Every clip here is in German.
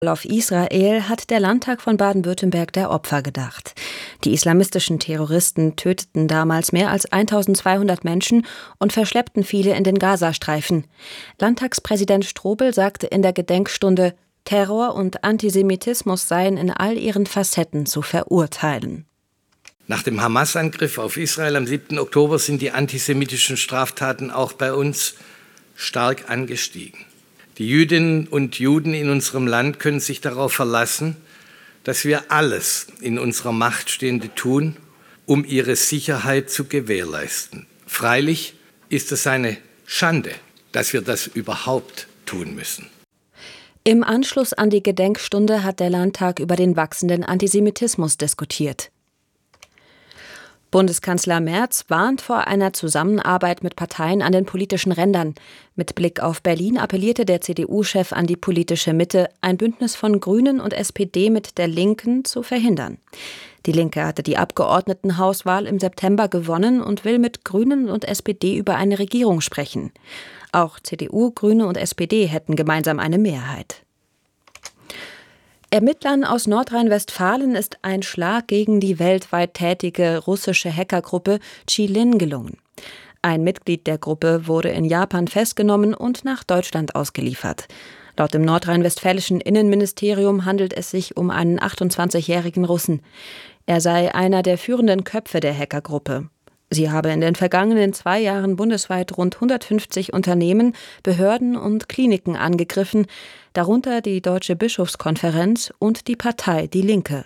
Auf Israel hat der Landtag von Baden-Württemberg der Opfer gedacht. Die islamistischen Terroristen töteten damals mehr als 1200 Menschen und verschleppten viele in den Gazastreifen. Landtagspräsident Strobel sagte in der Gedenkstunde, Terror und Antisemitismus seien in all ihren Facetten zu verurteilen. Nach dem Hamas-Angriff auf Israel am 7. Oktober sind die antisemitischen Straftaten auch bei uns stark angestiegen. Die Jüdinnen und Juden in unserem Land können sich darauf verlassen, dass wir alles in unserer Macht Stehende tun, um ihre Sicherheit zu gewährleisten. Freilich ist es eine Schande, dass wir das überhaupt tun müssen. Im Anschluss an die Gedenkstunde hat der Landtag über den wachsenden Antisemitismus diskutiert. Bundeskanzler Merz warnt vor einer Zusammenarbeit mit Parteien an den politischen Rändern. Mit Blick auf Berlin appellierte der CDU-Chef an die politische Mitte, ein Bündnis von Grünen und SPD mit der Linken zu verhindern. Die Linke hatte die Abgeordnetenhauswahl im September gewonnen und will mit Grünen und SPD über eine Regierung sprechen. Auch CDU, Grüne und SPD hätten gemeinsam eine Mehrheit. Ermittlern aus Nordrhein-Westfalen ist ein Schlag gegen die weltweit tätige russische Hackergruppe Qilin gelungen. Ein Mitglied der Gruppe wurde in Japan festgenommen und nach Deutschland ausgeliefert. Laut dem nordrhein-westfälischen Innenministerium handelt es sich um einen 28-jährigen Russen. Er sei einer der führenden Köpfe der Hackergruppe. Sie habe in den vergangenen 2 Jahren bundesweit rund 150 Unternehmen, Behörden und Kliniken angegriffen, darunter die Deutsche Bischofskonferenz und die Partei Die Linke.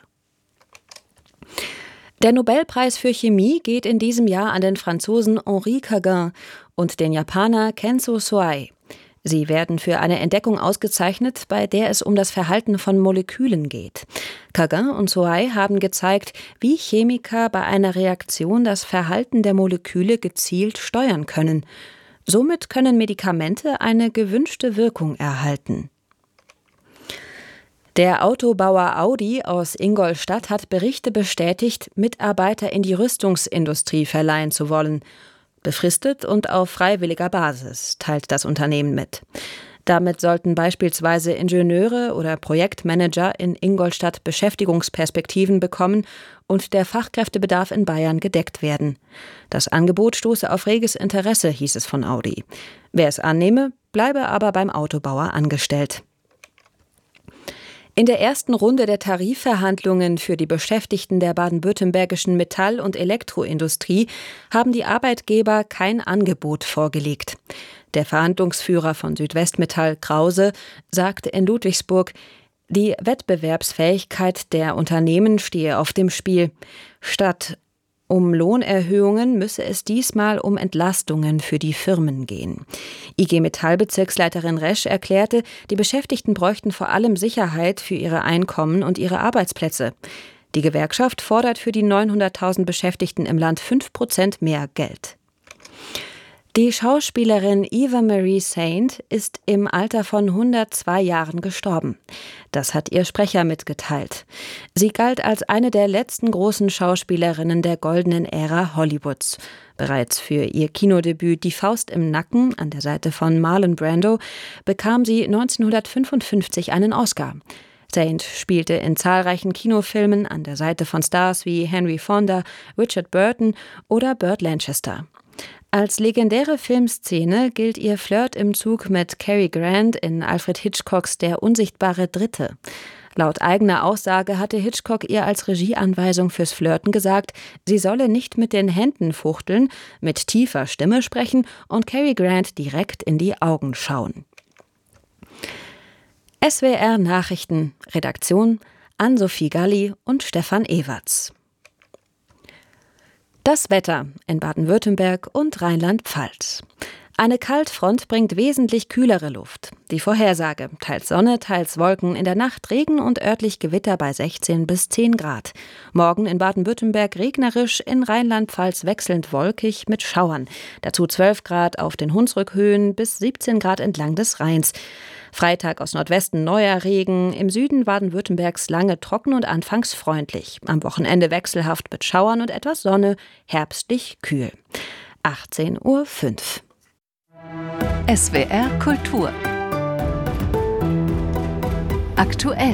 Der Nobelpreis für Chemie geht in diesem Jahr an den Franzosen Henri Cagin und den Japaner Kenzo Soei. Sie werden für eine Entdeckung ausgezeichnet, bei der es um das Verhalten von Molekülen geht. Cagin und Soei haben gezeigt, wie Chemiker bei einer Reaktion das Verhalten der Moleküle gezielt steuern können. Somit können Medikamente eine gewünschte Wirkung erhalten. Der Autobauer Audi aus Ingolstadt hat Berichte bestätigt, Mitarbeiter in die Rüstungsindustrie verleihen zu wollen. Befristet und auf freiwilliger Basis, teilt das Unternehmen mit. Damit sollten beispielsweise Ingenieure oder Projektmanager in Ingolstadt Beschäftigungsperspektiven bekommen und der Fachkräftebedarf in Bayern gedeckt werden. Das Angebot stoße auf reges Interesse, hieß es von Audi. Wer es annehme, bleibe aber beim Autobauer angestellt. In der ersten Runde der Tarifverhandlungen für die Beschäftigten der baden-württembergischen Metall- und Elektroindustrie haben die Arbeitgeber kein Angebot vorgelegt. Der Verhandlungsführer von Südwestmetall, Krause, sagte in Ludwigsburg, die Wettbewerbsfähigkeit der Unternehmen stehe auf dem Spiel. Statt um Lohnerhöhungen müsse es diesmal um Entlastungen für die Firmen gehen. IG Metall-Bezirksleiterin Resch erklärte, die Beschäftigten bräuchten vor allem Sicherheit für ihre Einkommen und ihre Arbeitsplätze. Die Gewerkschaft fordert für die 900.000 Beschäftigten im Land 5% mehr Geld. Die Schauspielerin Eva Marie Saint ist im Alter von 102 Jahren gestorben. Das hat ihr Sprecher mitgeteilt. Sie galt als eine der letzten großen Schauspielerinnen der goldenen Ära Hollywoods. Bereits für ihr Kinodebüt Die Faust im Nacken an der Seite von Marlon Brando bekam sie 1955 einen Oscar. Saint spielte in zahlreichen Kinofilmen an der Seite von Stars wie Henry Fonda, Richard Burton oder Burt Lancaster. Als legendäre Filmszene gilt ihr Flirt im Zug mit Cary Grant in Alfred Hitchcocks Der unsichtbare Dritte. Laut eigener Aussage hatte Hitchcock ihr als Regieanweisung fürs Flirten gesagt, sie solle nicht mit den Händen fuchteln, mit tiefer Stimme sprechen und Cary Grant direkt in die Augen schauen. SWR Nachrichten, Redaktion Ann-Sophie Galli und Stefan Ewerts. Das Wetter in Baden-Württemberg und Rheinland-Pfalz. Eine Kaltfront bringt wesentlich kühlere Luft. Die Vorhersage: teils Sonne, teils Wolken, in der Nacht Regen und örtlich Gewitter bei 16 bis 10 Grad. Morgen in Baden-Württemberg regnerisch, in Rheinland-Pfalz wechselnd wolkig mit Schauern. Dazu 12 Grad auf den Hunsrückhöhen bis 17 Grad entlang des Rheins. Freitag aus Nordwesten neuer Regen, im Süden Baden-Württembergs lange trocken und anfangs freundlich. Am Wochenende wechselhaft mit Schauern und etwas Sonne, herbstlich kühl. 18:05 Uhr. SWR Kultur aktuell.